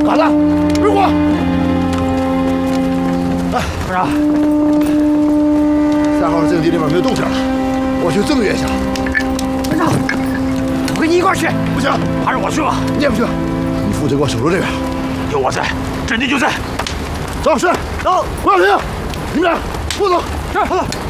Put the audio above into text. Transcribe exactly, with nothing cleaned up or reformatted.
咋的？别管！哎， 班长， 三号阵地里面没有动静了，我去增援一下。 班长，我跟你一块去。 不行， 还是我去吧。 你也不行，你负责给我守住这边。 有我在，阵地就在。 走，是， 走， 不要停，你们俩跟我走。 是。